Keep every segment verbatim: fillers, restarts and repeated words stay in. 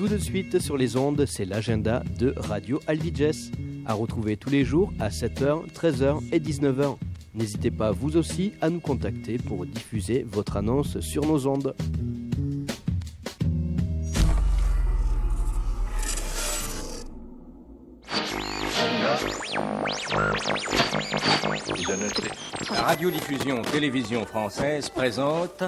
tout de suite sur les ondes, c'est l'agenda de Radio Albiges, à retrouver tous les jours à sept heures, treize heures et dix-neuf heures. N'hésitez pas vous aussi à nous contacter pour diffuser votre annonce sur nos ondes. La radiodiffusion télévision française présente...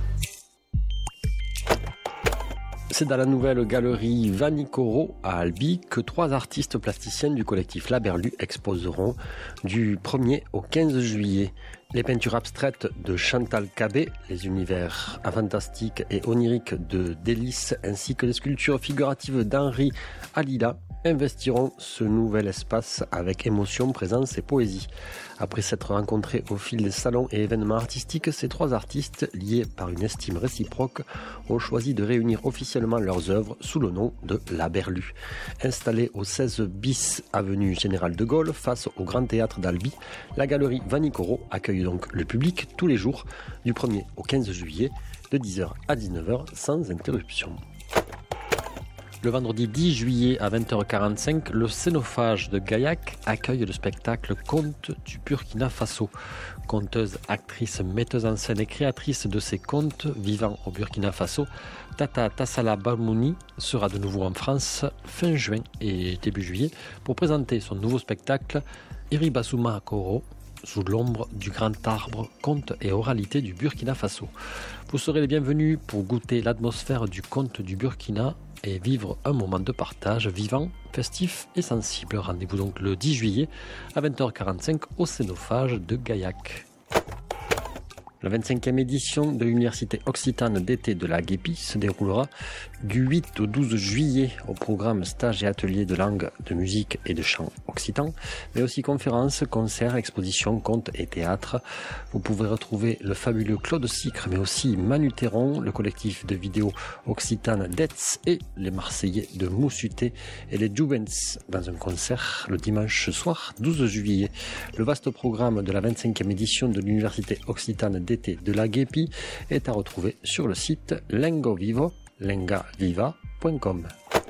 C'est dans la nouvelle galerie Vanicoro à Albi que trois artistes plasticiennes du collectif Laberlu exposeront du premier au quinze juillet. Les peintures abstraites de Chantal Cabé, les univers fantastiques et oniriques de Délice ainsi que les sculptures figuratives d'Henri Alila investiront ce nouvel espace avec émotion, présence et poésie. Après s'être rencontrés au fil des salons et événements artistiques, ces trois artistes, liés par une estime réciproque, ont choisi de réunir officiellement leurs œuvres sous le nom de Laberlu. Installée au seize bis avenue Général de Gaulle, face au Grand Théâtre d'Albi, la galerie Vanicoro accueille donc le public tous les jours, du premier au quinze juillet, de dix heures à dix-neuf heures, sans interruption. Le vendredi dix juillet à vingt heures quarante-cinq, le Scénophage de Gaillac accueille le spectacle Contes du Burkina Faso. Conteuse, actrice, metteuse en scène et créatrice de ces contes vivant au Burkina Faso, Tata Tassala Bamouni sera de nouveau en France fin juin et début juillet pour présenter son nouveau spectacle Iribasuma Koro, sous l'ombre du grand arbre, contes et oralité du Burkina Faso. Vous serez les bienvenus pour goûter l'atmosphère du conte du Burkina et vivre un moment de partage vivant, festif et sensible. Rendez-vous donc le dix juillet à vingt heures quarante-cinq au Scénophage de Gaillac. La vingt-cinquième édition de l'Université Occitane d'été de la Guépie se déroulera du huit au douze juillet au programme stage et ateliers de langue, de musique et de chant occitan, mais aussi conférences, concerts, expositions, contes et théâtre. Vous pouvez retrouver le fabuleux Claude Sicre, mais aussi Manu Théron, le collectif de vidéo Occitane Detz et les Marseillais de Moussuté et les Jubens dans un concert le dimanche soir douze juillet. Le vaste programme de la vingt-cinquième édition de l'Université Occitane d'été de la Guépie est à retrouver sur le site lengovivo, lengaviva point com.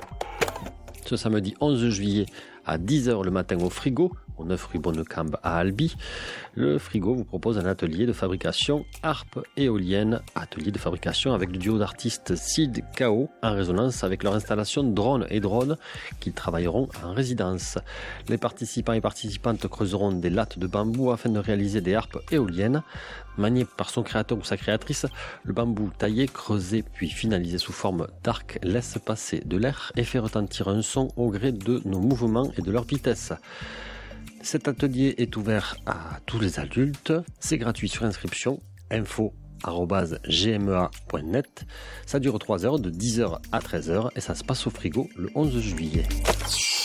Ce samedi onze juillet à dix heures le matin au Frigo, au neuf rue Bonnecambe à Albi, le Frigo vous propose un atelier de fabrication harpe éolienne, atelier de fabrication avec le duo d'artistes Sid K O en résonance avec leur installation drone et drone qui travailleront en résidence. Les participants et participantes creuseront des lattes de bambou afin de réaliser des harpes éoliennes. Manié par son créateur ou sa créatrice, le bambou taillé, creusé puis finalisé sous forme d'arc laisse passer de l'air et fait retentir un son au gré de nos mouvements et de leur vitesse. Cet atelier est ouvert à tous les adultes, c'est gratuit sur inscription, info arobase g m e a point net. Ça dure trois heures, de dix heures à treize heures et ça se passe au Frigo le onze juillet.